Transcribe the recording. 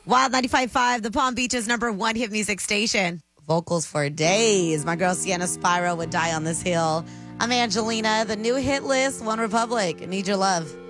Wild 95.5, the Palm Beach's #1 hit music station. Vocals for days. My girl Sienna Spyro would die on this hill. I'm Angelina. The new hit list, One Republic. Need Your Love.